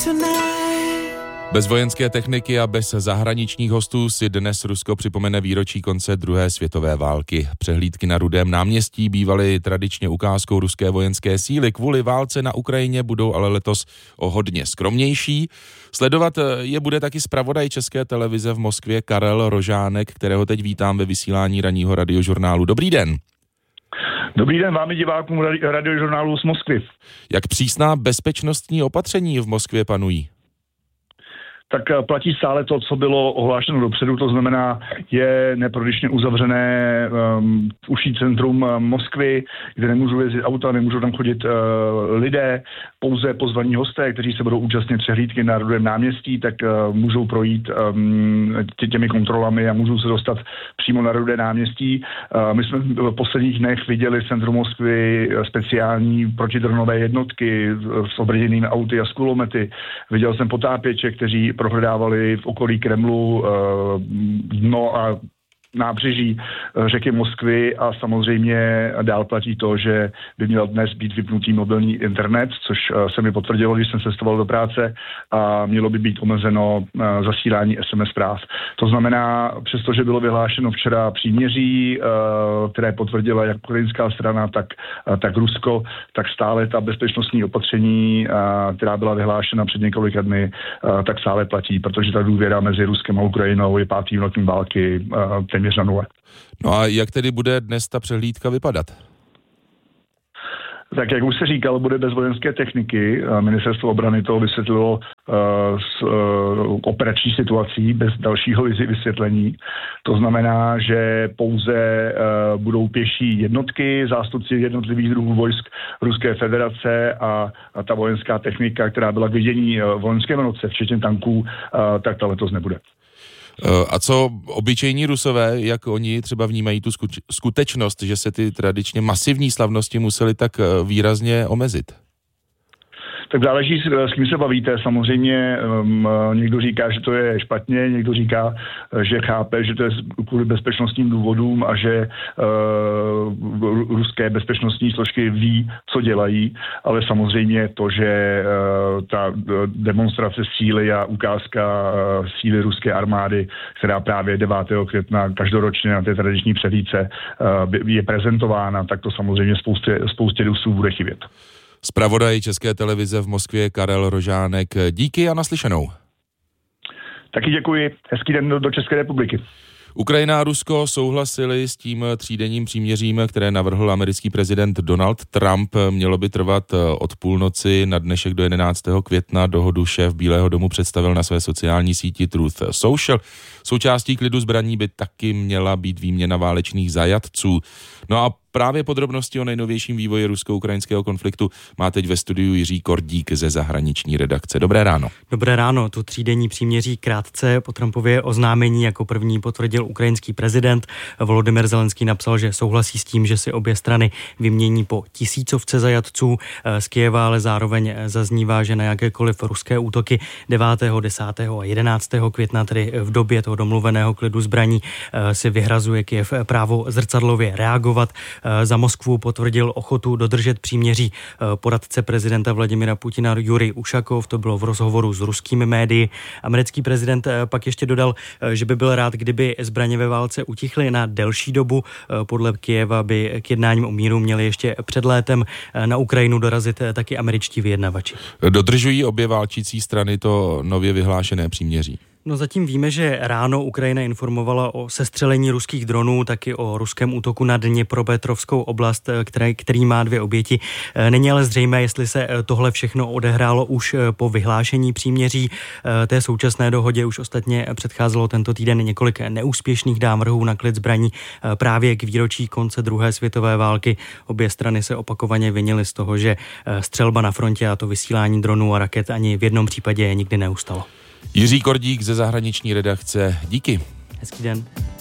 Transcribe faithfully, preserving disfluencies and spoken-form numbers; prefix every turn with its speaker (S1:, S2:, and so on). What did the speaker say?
S1: Bez vojenské techniky a bez zahraničních hostů si dnes Rusko připomene výročí konce druhé světové války. Přehlídky na Rudém náměstí bývaly tradičně ukázkou ruské vojenské síly. Kvůli válce na Ukrajině budou ale letos o hodně skromnější. Sledovat je bude taky zpravodaj České televize v Moskvě Karel Rožánek, kterého teď vítám ve vysílání ranního radiožurnálu. Dobrý den.
S2: Dobrý den vám i divákům radiožurnálu z Moskvy.
S1: Jak přísná bezpečnostní opatření v Moskvě panují?
S2: Tak platí stále to, co bylo ohlášeno dopředu, to znamená, je neprodyšně uzavřené um, uší centrum uh, Moskvy, kde nemůžou jezdit auta, nemůžou tam chodit uh, lidé, pouze pozvaní hosté, kteří se budou účastnit přehlídky na Rudém náměstí, tak uh, můžou projít um, tě, těmi kontrolami a můžou se dostat přímo na Rudé náměstí. Uh, my jsme v posledních dnech viděli v centru Moskvy speciální protidronové jednotky s obrněnými auty a s kulomety. Viděl jsem potápěče, kteří prohledávali v okolí Kremlu dno a nábřeží řeky Moskvy a samozřejmě dál platí to, že by měl dnes být vypnutý mobilní internet, což se mi potvrdilo, když jsem cestoval do práce a mělo by být omezeno zasílání es em es zpráv. To znamená, přestože bylo vyhlášeno včera příměří, které potvrdila jak ukrajinská strana, tak, tak Rusko, tak stále ta bezpečnostní opatření, která byla vyhlášena před několika dny, tak stále platí, protože ta důvěra mezi Ruskem a Ukrajinou je pátým rokem války téměř na nule.
S1: No a jak tedy bude dnes ta přehlídka vypadat?
S2: Tak jak už se říkal, bude bez vojenské techniky. Ministerstvo obrany to vysvětlilo uh, s uh, operační situací bez dalšího vysvětlení. To znamená, že pouze uh, budou pěší jednotky, zástupci jednotlivých druhů vojsk Ruské federace a, a ta vojenská technika, která byla k vidění uh, v loňském roce, včetně tanků, uh, tak ta letos nebude.
S1: A co obyčejní Rusové, jak oni třeba vnímají tu skutečnost, že se ty tradičně masivní slavnosti musely tak výrazně omezit?
S2: Tak záleží, s kým se bavíte. Samozřejmě um, někdo říká, že to je špatně, někdo říká, že chápe, že to je kvůli bezpečnostním důvodům a že uh, ruské bezpečnostní složky ví, co dělají, ale samozřejmě to, že uh, ta demonstrace síly a ukázka uh, síly ruské armády, která právě devátého května každoročně na té tradiční přehlídce uh, je prezentována, tak to samozřejmě spoustě, spoustě Rusů bude chybět.
S1: Zpravodaj České televize v Moskvě Karel Rožánek. Díky a naslyšenou.
S2: Taky děkuji. Hezký den do, do České republiky.
S1: Ukrajina a Rusko souhlasili s tím třídenním příměřím, které navrhl americký prezident Donald Trump. Mělo by trvat od půlnoci na dnešek do jedenáctého května. Dohodu šéf Bílého domu představil na své sociální síti Truth Social. Součástí klidu zbraní by taky měla být výměna válečných zajatců. No a právě podrobnosti o nejnovějším vývoji rusko-ukrajinského konfliktu má teď ve studiu Jiří Kordík ze zahraniční redakce. Dobré ráno.
S3: Dobré ráno. Tu třídenní příměří krátce po Trumpově oznámení jako první potvrdil ukrajinský prezident. Volodymyr Zelenský napsal, že souhlasí s tím, že si obě strany vymění po tisícovce zajatců z Kyjeva, ale zároveň zaznívá, že na jakékoliv ruské útoky devátého, desátého a jedenáctého května, tedy v době toho domluveného klidu zbraní, si vyhrazuje Kyjev právo zrcadlově reagovat. Za Moskvu potvrdil ochotu dodržet příměří poradce prezidenta Vladimira Putina Jurij Ušakov, to bylo v rozhovoru s ruskými médii. Americký prezident pak ještě dodal, že by byl rád, kdyby zbraně ve válce utichly na delší dobu. Podle Kyjeva by k jednáním o míru měli ještě před létem na Ukrajinu dorazit taky američtí vyjednavači.
S1: Dodržují obě válčící strany to nově vyhlášené příměří?
S3: No zatím víme, že ráno Ukrajina informovala o sestřelení ruských dronů, taky o ruském útoku na Dněpropetrovskou oblast, který, který má dvě oběti. Není ale zřejmé, jestli se tohle všechno odehrálo už po vyhlášení příměří. Té současné dohodě už ostatně předcházelo tento týden několik neúspěšných návrhů na klid zbraní právě k výročí konce druhé světové války. Obě strany se opakovaně vinily z toho, že střelba na frontě a to vysílání dronů a raket ani v jednom případě nikdy neustalo.
S1: Jiří Kordík ze zahraniční redakce. Díky.
S3: Hezký den.